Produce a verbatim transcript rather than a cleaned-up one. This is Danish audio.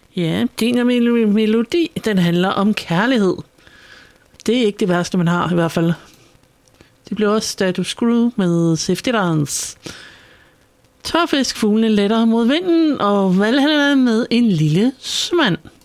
Ja, din mel- melodi, den handler om kærlighed. Det er ikke det værste, man har i hvert fald. Det blev også Status Quo med Safety Dance. Tørfisk, fuglene letter mod vinden, og Valhalla med en lille sømand.